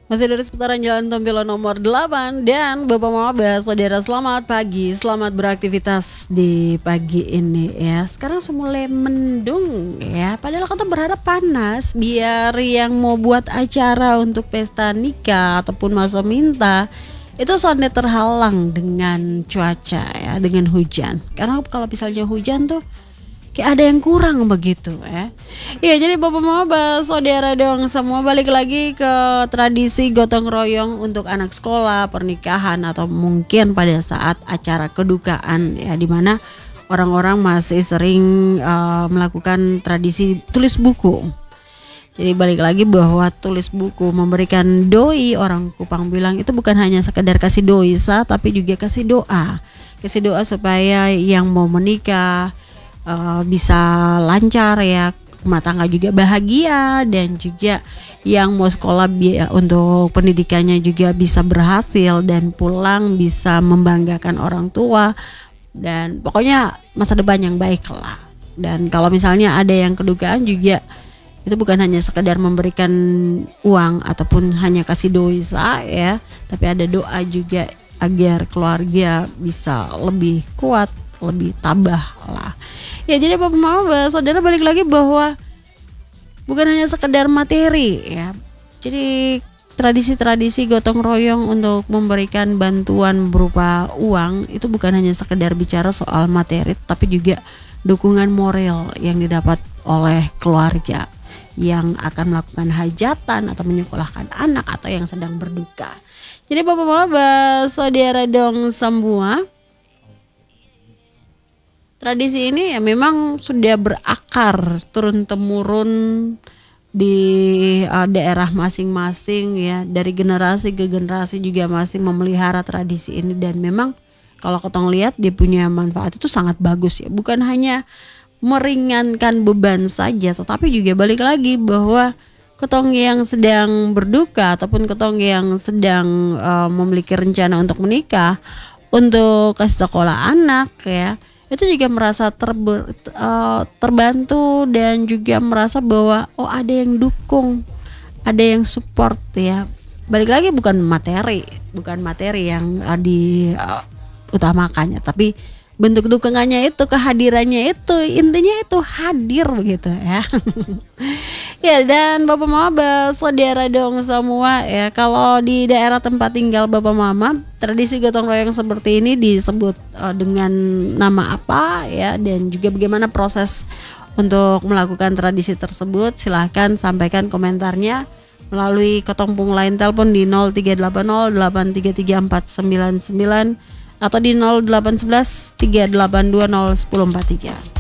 Masih dari seputaran Jalan Tompilo nomor 8. Dan Bapak Mama, saudara, selamat pagi. Selamat beraktivitas di pagi ini ya. Sekarang mulai mendung ya. Padahal kita berharap panas, biar yang mau buat acara untuk pesta nikah ataupun masa minta itu sonde terhalang dengan cuaca ya, dengan hujan. Karena kalau misalnya hujan tuh kayak ada yang kurang begitu ya. Iya, jadi Bapak Mama, saudara dong semua, balik lagi ke tradisi gotong royong untuk anak sekolah, pernikahan, atau mungkin pada saat acara kedukaan ya, dimana orang-orang masih sering melakukan tradisi tulis buku. Jadi balik lagi bahwa tulis buku, memberikan doi, orang Kupang bilang itu bukan hanya sekedar kasih doi tapi juga kasih doa. Kasih doa supaya yang mau menikah bisa lancar ya, rumah tangga juga bahagia, dan juga yang mau sekolah untuk pendidikannya juga bisa berhasil dan pulang bisa membanggakan orang tua, dan pokoknya masa depan yang baik lah. Dan kalau misalnya ada yang kedukaan juga, itu bukan hanya sekedar memberikan uang ataupun hanya kasih doa ya, tapi ada doa juga agar keluarga bisa lebih kuat, lebih tabah lah. Ya, jadi Bapak Mama, saudara, balik lagi bahwa bukan hanya sekedar materi ya. Jadi tradisi-tradisi gotong royong untuk memberikan bantuan berupa uang itu bukan hanya sekedar bicara soal materi, tapi juga dukungan moral yang didapat oleh keluarga yang akan melakukan hajatan atau menyekolahkan anak atau yang sedang berduka. Jadi Bapak Mama, saudara dong semua, tradisi ini ya memang sudah berakar turun-temurun di daerah masing-masing ya. Dari generasi ke generasi juga masih memelihara tradisi ini, dan memang kalau ketong lihat dia punya manfaat itu sangat bagus ya. Bukan hanya meringankan beban saja, tetapi juga balik lagi bahwa ketong yang sedang berduka ataupun ketong yang sedang memiliki rencana untuk menikah, untuk kasih sekolah anak ya, itu juga merasa terbantu dan juga merasa bahwa ada yang dukung, ada yang support ya. Balik lagi bukan materi yang diutamakannya, tapi bentuk dukungannya itu, kehadirannya itu, intinya itu hadir begitu ya. Ya, dan Bapak Mama, saudara dong semua ya, kalau di daerah tempat tinggal Bapak Mama, tradisi gotong royong seperti ini disebut dengan nama apa ya, dan juga bagaimana proses untuk melakukan tradisi tersebut. Silahkan sampaikan komentarnya melalui ketompung line telepon di 0380833499 atau di 0811 3820143.